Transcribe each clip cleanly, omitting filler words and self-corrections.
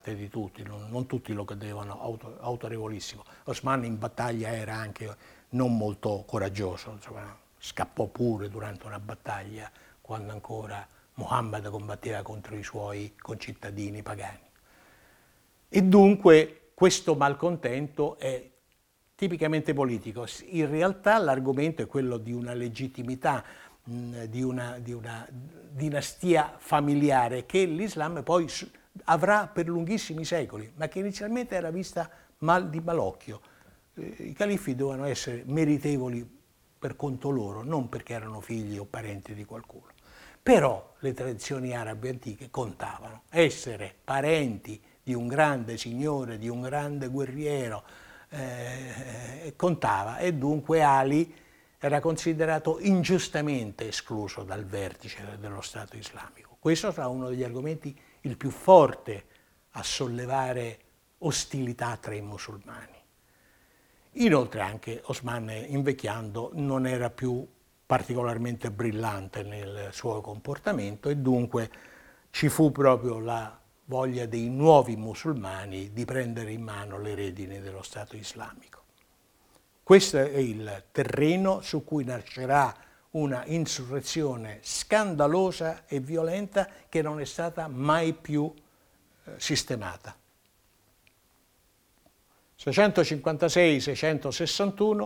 di tutti, non tutti lo credevano autorevolissimo. Osman in battaglia era anche non molto coraggioso, insomma, scappò pure durante una battaglia quando ancora Muhammad combatteva contro i suoi concittadini pagani. E dunque questo malcontento è tipicamente politico. In realtà l'argomento è quello di una legittimità, di una dinastia familiare che l'Islam poi avrà per lunghissimi secoli, ma che inizialmente era vista di malocchio. I califfi dovevano essere meritevoli per conto loro, non perché erano figli o parenti di qualcuno. Però le tradizioni arabe antiche contavano. Essere parenti di un grande signore, di un grande guerriero, contava, e dunque Ali era considerato ingiustamente escluso dal vertice dello Stato islamico. Questo sarà uno degli argomenti il più forte a sollevare ostilità tra i musulmani. Inoltre anche Osman, invecchiando, non era più particolarmente brillante nel suo comportamento e dunque ci fu proprio la voglia dei nuovi musulmani di prendere in mano le redini dello Stato islamico. Questo è il terreno su cui nascerà una insurrezione scandalosa e violenta che non è stata mai più sistemata. 656-661,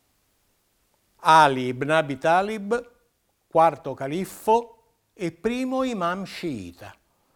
Ali ibn Abi Talib, quarto califfo e primo imam sciita.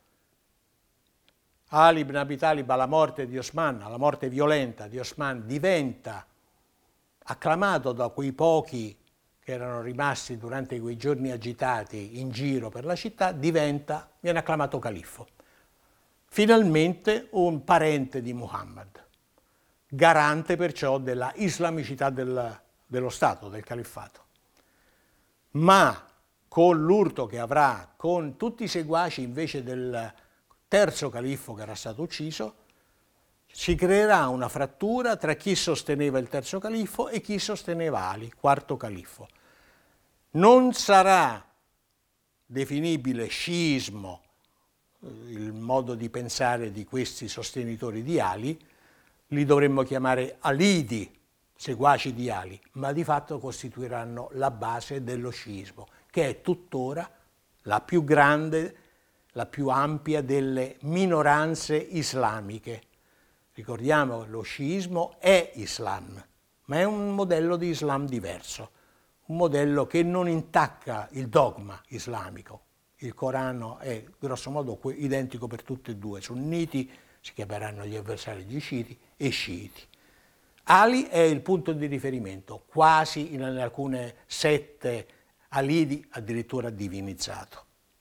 Ali ibn Abi Talib alla morte di Osman, alla morte violenta di Osman, diventa acclamato da quei pochi che erano rimasti durante quei giorni agitati in giro per la città, viene acclamato califfo. Finalmente un parente di Muhammad, garante perciò della islamicità dello Stato, del califfato. Ma con l'urto che avrà, con tutti i seguaci invece del terzo califfo che era stato ucciso, si creerà una frattura tra chi sosteneva il terzo califfo e chi sosteneva Ali, quarto califfo. Non sarà definibile sciismo il modo di pensare di questi sostenitori di Ali, li dovremmo chiamare alidi, seguaci di Ali, ma di fatto costituiranno la base dello sciismo, che è tuttora la più grande, la più ampia delle minoranze islamiche. Ricordiamo che lo sciismo è Islam, ma è un modello di Islam diverso, un modello che non intacca il dogma islamico. Il Corano è grosso modo identico per tutti e due, sunniti si chiameranno gli avversari di sciiti e sciiti. Ali è il punto di riferimento, quasi in alcune sette alidi addirittura divinizzato.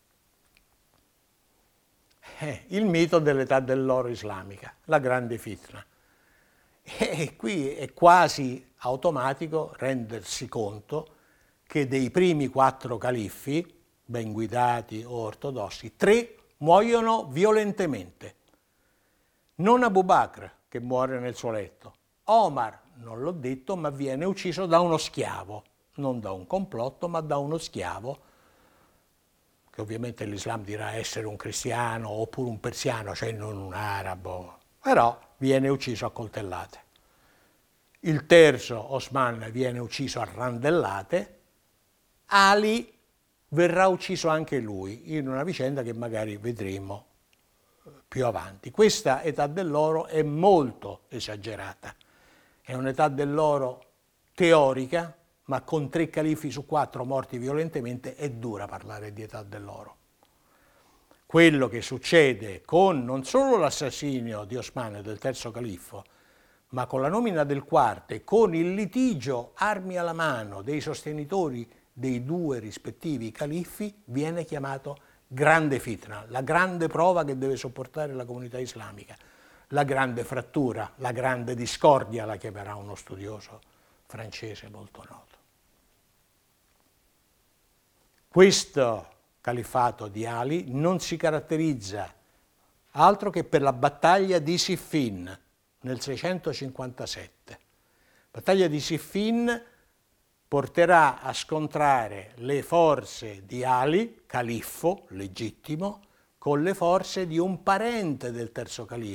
Il mito dell'età dell'oro islamica, la grande fitna. E qui è quasi automatico rendersi conto che dei primi 4 califfi, ben guidati o ortodossi, 3 muoiono violentemente. Non Abu Bakr, che muore nel suo letto. Omar, non l'ho detto, ma viene ucciso da uno schiavo, non da un complotto, ma da uno schiavo, che ovviamente l'Islam dirà essere un cristiano oppure un persiano, cioè non un arabo, però viene ucciso a coltellate. Il terzo, Osman, viene ucciso a randellate. Ali verrà ucciso anche lui, in una vicenda che magari vedremo più avanti. Questa età dell'oro è molto esagerata, è un'età dell'oro teorica, ma con 3 califfi su 4 morti violentemente è dura parlare di età dell'oro. Quello che succede con non solo l'assassinio di Osman e del terzo califfo, ma con la nomina del quarto e con il litigio armi alla mano dei sostenitori dei 2 rispettivi califfi, viene chiamato grande fitna, la grande prova che deve sopportare la comunità islamica, la grande frattura, la grande discordia, la chiamerà uno studioso francese molto noto. Questo califfato di Ali non si caratterizza altro che per la battaglia di Siffin nel 657. La battaglia di Siffin porterà a scontrare le forze di Ali, califfo legittimo, con le forze di un parente del terzo califo.